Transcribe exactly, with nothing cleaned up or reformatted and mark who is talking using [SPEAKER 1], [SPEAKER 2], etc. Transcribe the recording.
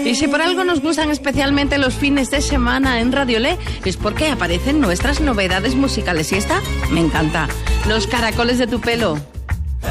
[SPEAKER 1] Y si por algo nos gustan especialmente los fines de semana en Radiolé, es porque aparecen nuestras novedades musicales. Y esta me encanta. Los caracoles de tu pelo.